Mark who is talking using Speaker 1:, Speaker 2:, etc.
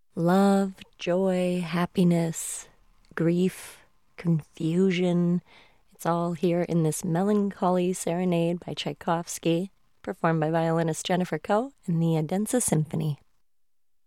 Speaker 1: Love, joy, happiness, grief, confusion. It's all here in this melancholy serenade by Tchaikovsky, performed by violinist Jennifer Koh in the Odense Symphony.